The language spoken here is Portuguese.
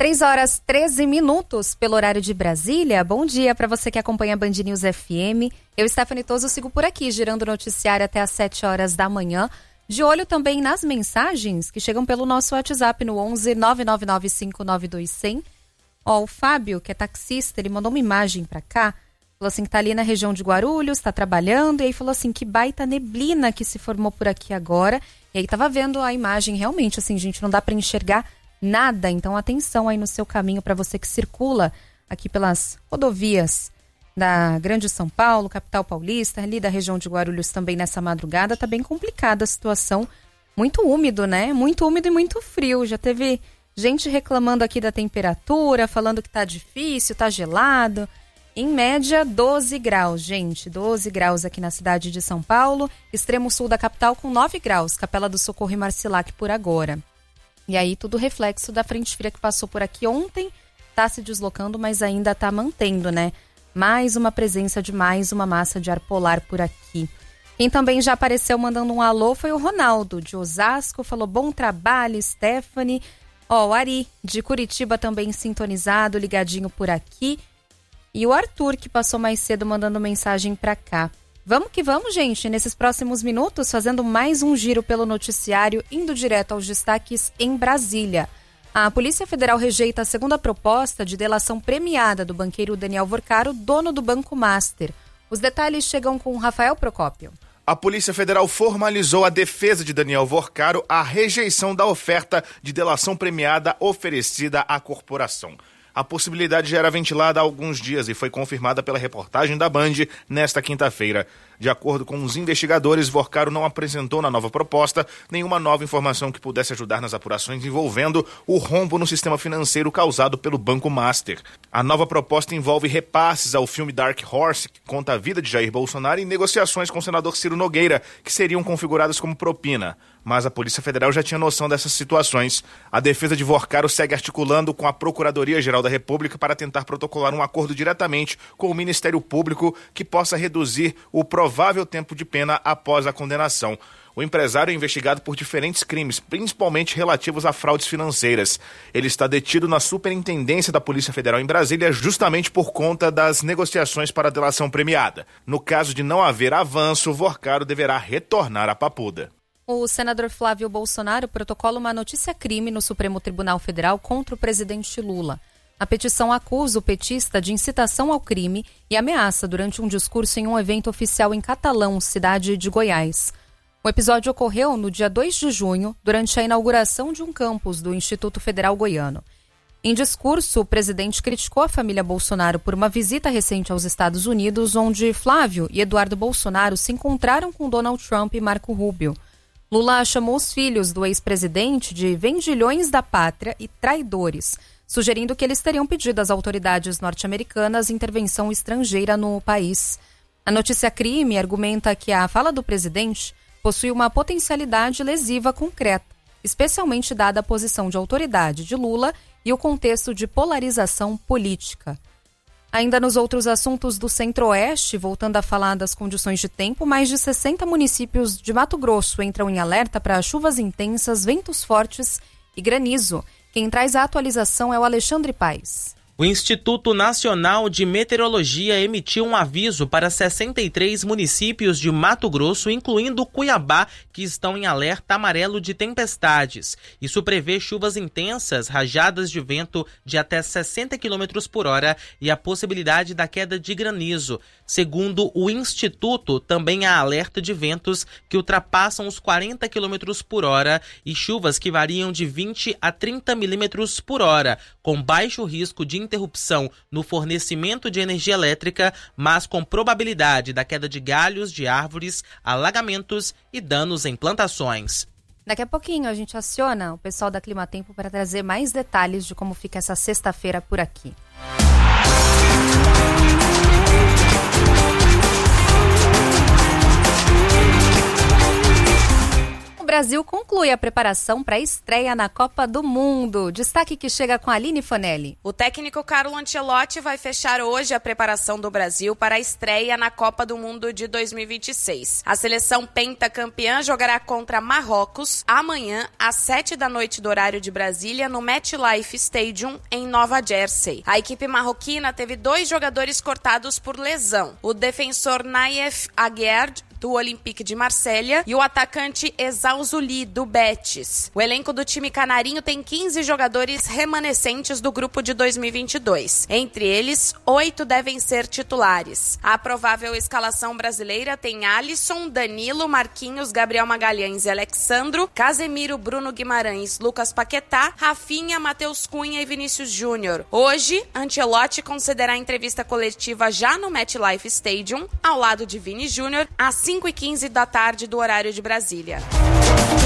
3h13 pelo horário de Brasília. Bom dia para você que acompanha a Band News FM. Eu, Stephanie Toso, sigo por aqui, girando o noticiário até às 7 horas da manhã. De olho também nas mensagens que chegam pelo nosso WhatsApp no 11 999 59 100. Ó, o Fábio, que é taxista, ele mandou uma imagem para cá. Falou assim que tá ali na região de Guarulhos, tá trabalhando. E aí falou assim que baita neblina que se formou por aqui agora. E aí tava vendo a imagem, realmente, assim, gente, não dá para enxergar nada. Então atenção aí no seu caminho para você que circula aqui pelas rodovias da Grande São Paulo, capital paulista, ali da região de Guarulhos também nessa madrugada. Tá bem complicada a situação, muito úmido, né? Muito úmido e muito frio. Já teve gente reclamando aqui da temperatura, falando que tá difícil, tá gelado. Em média, 12 graus, gente. 12 graus aqui na cidade de São Paulo. Extremo sul da capital com 9 graus. Capela do Socorro e Marcilac por agora. E aí, tudo reflexo da frente fria que passou por aqui ontem. Tá se deslocando, mas ainda tá mantendo, né? Mais uma presença de mais uma massa de ar polar por aqui. Quem também já apareceu mandando um alô foi o Ronaldo, de Osasco. Falou, bom trabalho, Stephanie. Ó, o Ari, de Curitiba, também sintonizado, ligadinho por aqui. E o Arthur, que passou mais cedo mandando mensagem pra cá. Vamos que vamos, gente, nesses próximos minutos, fazendo mais um giro pelo noticiário, indo direto aos destaques em Brasília. A Polícia Federal rejeita a segunda proposta de delação premiada do banqueiro Daniel Vorcaro, dono do Banco Master. Os detalhes chegam com Rafael Procópio. A Polícia Federal formalizou a defesa de Daniel Vorcaro à rejeição da oferta de delação premiada oferecida à corporação. A possibilidade já era ventilada há alguns dias e foi confirmada pela reportagem da Band nesta quinta-feira. De acordo com os investigadores, Vorcaro não apresentou na nova proposta nenhuma nova informação que pudesse ajudar nas apurações envolvendo o rombo no sistema financeiro causado pelo Banco Master. A nova proposta envolve repasses ao filme Dark Horse, que conta a vida de Jair Bolsonaro, e negociações com o senador Ciro Nogueira, que seriam configuradas como propina. Mas a Polícia Federal já tinha noção dessas situações. A defesa de Vorcaro segue articulando com a Procuradoria-Geral da República para tentar protocolar um acordo diretamente com o Ministério Público que possa reduzir o provável tempo de pena após a condenação. O empresário é investigado por diferentes crimes, principalmente relativos a fraudes financeiras. Ele está detido na Superintendência da Polícia Federal em Brasília justamente por conta das negociações para a delação premiada. No caso de não haver avanço, Vorcaro deverá retornar à Papuda. O senador Flávio Bolsonaro protocola uma notícia-crime no Supremo Tribunal Federal contra o presidente Lula. A petição acusa o petista de incitação ao crime e ameaça durante um discurso em um evento oficial em Catalão, cidade de Goiás. O episódio ocorreu no dia 2 de junho, durante a inauguração de um campus do Instituto Federal Goiano. Em discurso, o presidente criticou a família Bolsonaro por uma visita recente aos Estados Unidos, onde Flávio e Eduardo Bolsonaro se encontraram com Donald Trump e Marco Rubio. Lula chamou os filhos do ex-presidente de vendilhões da pátria e traidores, sugerindo que eles teriam pedido às autoridades norte-americanas intervenção estrangeira no país. A notícia crime argumenta que a fala do presidente possui uma potencialidade lesiva concreta, especialmente dada a posição de autoridade de Lula e o contexto de polarização política. Ainda nos outros assuntos do Centro-Oeste, voltando a falar das condições de tempo, mais de 60 municípios de Mato Grosso entram em alerta para chuvas intensas, ventos fortes e granizo. Quem traz a atualização é o Alexandre Paes. O Instituto Nacional de Meteorologia emitiu um aviso para 63 municípios de Mato Grosso, incluindo Cuiabá, que estão em alerta amarelo de tempestades. Isso prevê chuvas intensas, rajadas de vento de até 60 km por hora e a possibilidade da queda de granizo. Segundo o Instituto, também há alerta de ventos que ultrapassam os 40 km por hora e chuvas que variam de 20 a 30 milímetros por hora, com baixo risco de interrupção no fornecimento de energia elétrica, mas com probabilidade da queda de galhos de árvores, alagamentos e danos em plantações. Daqui a pouquinho a gente aciona o pessoal da Climatempo para trazer mais detalhes de como fica essa sexta-feira por aqui. Brasil conclui a preparação para a estreia na Copa do Mundo. Destaque que chega com a Aline Fonelli. O técnico Carlo Ancelotti vai fechar hoje a preparação do Brasil para a estreia na Copa do Mundo de 2026. A seleção pentacampeã jogará contra Marrocos amanhã às 7h do horário de Brasília no MetLife Stadium em Nova Jersey. A equipe marroquina teve 2 jogadores cortados por lesão. O defensor Naif Aguerd, do Olympique de Marselha, e o atacante Ezauzuli, do Betis. O elenco do time canarinho tem 15 jogadores remanescentes do grupo de 2022. Entre eles, 8 devem ser titulares. A provável escalação brasileira tem Alisson, Danilo, Marquinhos, Gabriel Magalhães e Alexandro, Casemiro, Bruno Guimarães, Lucas Paquetá, Rafinha, Matheus Cunha e Vinícius Júnior. Hoje, Ancelotti concederá entrevista coletiva já no MetLife Stadium, ao lado de Vini Júnior, às 5h15 da tarde do horário de Brasília.